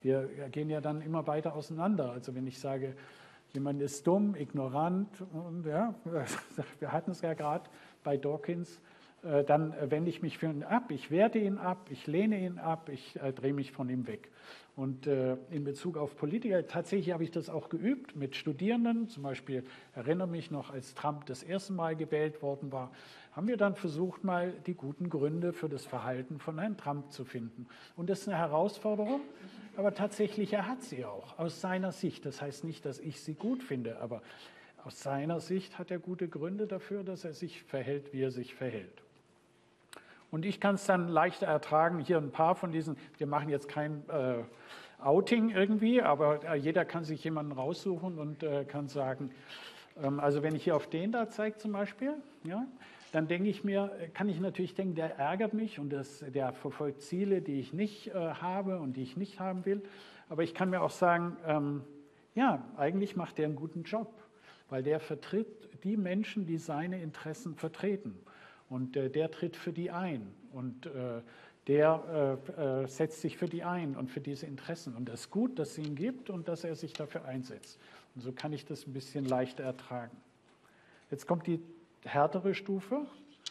Wir gehen ja dann immer weiter auseinander. Also wenn ich sage, jemand ist dumm, ignorant, und ja, wir hatten es ja gerade bei Dawkins, dann wende ich mich für ihn ab, ich werte ihn ab, ich lehne ihn ab, ich drehe mich von ihm weg. Und in Bezug auf Politiker, tatsächlich habe ich das auch geübt mit Studierenden, zum Beispiel erinnere mich noch, als Trump das erste Mal gewählt worden war, haben wir dann versucht, mal die guten Gründe für das Verhalten von Herrn Trump zu finden. Und das ist eine Herausforderung, aber tatsächlich, er hat sie auch, aus seiner Sicht. Das heißt nicht, dass ich sie gut finde, aber aus seiner Sicht hat er gute Gründe dafür, dass er sich verhält, wie er sich verhält. Und ich kann es dann leichter ertragen, hier ein paar von diesen, wir machen jetzt kein Outing irgendwie, aber jeder kann sich jemanden raussuchen und kann sagen, also wenn ich hier auf den da zeige zum Beispiel, ja, dann denke ich mir, kann ich natürlich denken, der ärgert mich und der verfolgt Ziele, die ich nicht habe und die ich nicht haben will. Aber ich kann mir auch sagen, ja, eigentlich macht der einen guten Job, weil der vertritt die Menschen, die seine Interessen vertreten. Und der tritt für die ein und der setzt sich für die ein und für diese Interessen. Und es ist gut, dass es ihn gibt und dass er sich dafür einsetzt. Und so kann ich das ein bisschen leichter ertragen. Jetzt kommt die härtere Stufe.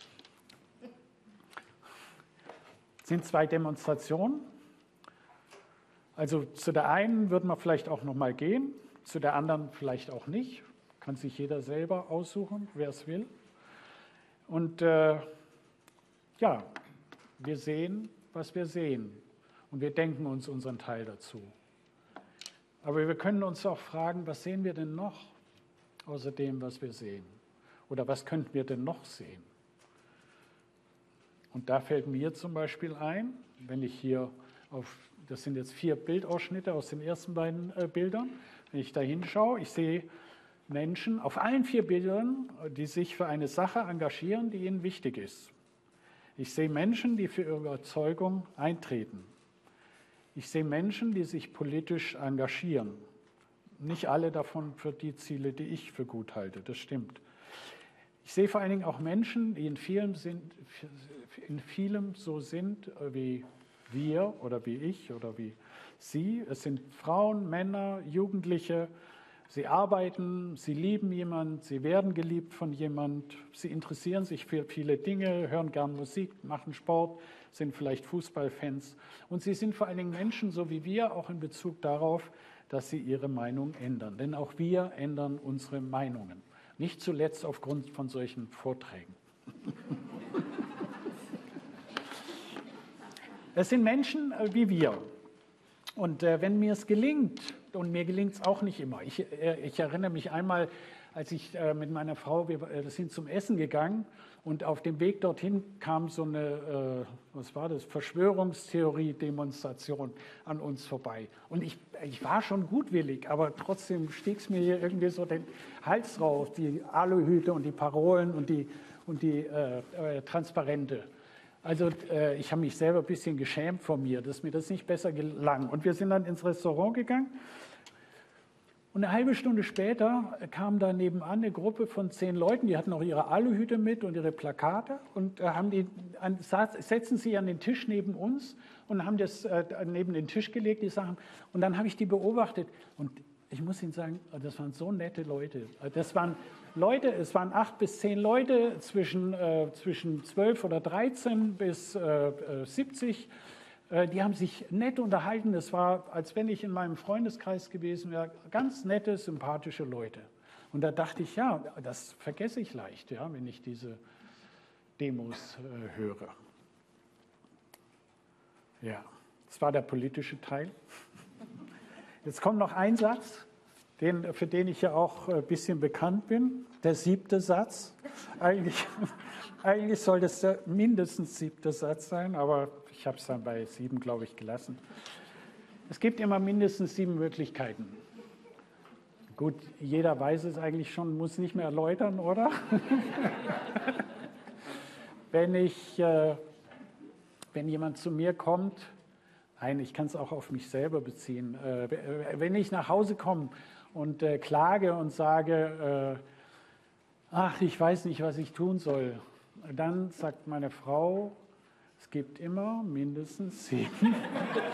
Es sind 2 Demonstrationen. Also zu der einen würden wir vielleicht auch noch mal gehen, zu der anderen vielleicht auch nicht. Kann sich jeder selber aussuchen, wer es will. Und ja, wir sehen, was wir sehen. Und wir denken uns unseren Teil dazu. Aber wir können uns auch fragen, was sehen wir denn noch außer dem, was wir sehen? Oder was könnten wir denn noch sehen? Und da fällt mir zum Beispiel ein, wenn ich hier das sind jetzt 4 Bildausschnitte aus den ersten beiden Bildern, wenn ich da hinschaue, ich sehe Menschen auf allen 4 Bildern, die sich für eine Sache engagieren, die ihnen wichtig ist. Ich sehe Menschen, die für ihre Überzeugung eintreten. Ich sehe Menschen, die sich politisch engagieren. Nicht alle davon für die Ziele, die ich für gut halte, das stimmt. Ich sehe vor allen Dingen auch Menschen, die in vielem so sind wie wir oder wie ich oder wie Sie. Es sind Frauen, Männer, Jugendliche. Sie arbeiten, sie lieben jemanden, sie werden geliebt von jemand, sie interessieren sich für viele Dinge, hören gern Musik, machen Sport, sind vielleicht Fußballfans. Und sie sind vor allen Dingen Menschen, so wie wir, auch in Bezug darauf, dass sie ihre Meinung ändern. Denn auch wir ändern unsere Meinungen. Nicht zuletzt aufgrund von solchen Vorträgen. Es sind Menschen wie wir. Und wenn mir es gelingt, und mir gelingt es auch nicht immer, ich erinnere mich einmal, als ich mit meiner Frau, wir sind zum Essen gegangen und auf dem Weg dorthin kam so eine, was war das, Verschwörungstheorie-Demonstration an uns vorbei. Und ich war schon gutwillig, aber trotzdem stieg es mir hier irgendwie so den Hals raus, die Aluhüte und die Parolen und die Transparente. Also ich habe mich selber ein bisschen geschämt vor mir, dass mir das nicht besser gelang. Und wir sind dann ins Restaurant gegangen und eine halbe Stunde später kam da nebenan eine Gruppe von 10 Leuten, die hatten auch ihre Aluhüte mit und ihre Plakate und setzten sie an den Tisch neben uns und haben das neben den Tisch gelegt, die Sachen. Und dann habe ich die beobachtet und ich muss Ihnen sagen, das waren so nette Leute. Das waren Leute, es waren 8 bis 10 Leute zwischen 12 oder 13 bis 70. Die haben sich nett unterhalten. Es war, als wenn ich in meinem Freundeskreis gewesen wäre. Ganz nette, sympathische Leute. Und da dachte ich, ja, das vergesse ich leicht, ja, wenn ich diese Demos höre. Ja, das war der politische Teil. Jetzt kommt noch ein Satz, für den ich ja auch ein bisschen bekannt bin, der 7. Satz. Eigentlich soll das der mindestens 7. Satz sein, aber ich habe es dann bei 7, glaube ich, gelassen. Es gibt immer mindestens 7 Möglichkeiten. Gut, jeder weiß es eigentlich schon, muss nicht mehr erläutern, oder? Wenn jemand zu mir kommt, ich kann es auch auf mich selber beziehen. Wenn ich nach Hause komme und klage und sage, ach, ich weiß nicht, was ich tun soll, dann sagt meine Frau, es gibt immer mindestens 7